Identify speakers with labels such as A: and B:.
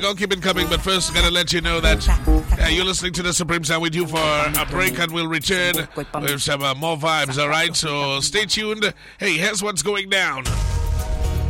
A: I'll keep it coming, but first, gotta let you know that you're listening to the Supreme Sound. We're due for a break and we'll return with some more vibes, alright? So stay tuned. Hey, here's what's going down.